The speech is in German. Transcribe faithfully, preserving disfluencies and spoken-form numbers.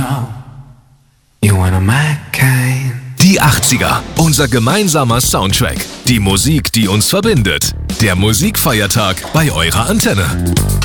know you wanna my kind. Die achtziger, unser gemeinsamer Soundtrack. Die Musik, die uns verbindet. Der Musikfeiertag bei eurer Antenne.